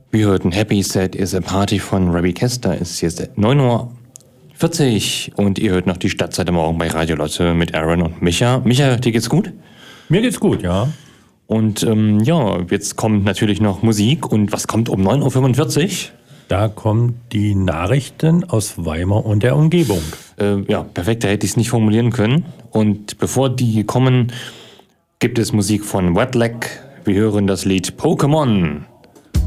Wir hörten Happy Sad is a Party von Robbie Kester. Es ist jetzt 9:40 Uhr und ihr hört noch die Stadtzeit am Morgen bei Radio Lotte mit Aaron und Micha. Micha, dir geht's gut? Mir geht's gut, ja. Und jetzt kommt natürlich noch Musik. Und was kommt um 9:45 Uhr? Da kommen die Nachrichten aus Weimar und der Umgebung. Perfekt, da hätte ich es nicht formulieren können. Und bevor die kommen, gibt es Musik von Wetlag. Wir hören das Lied Pokémon.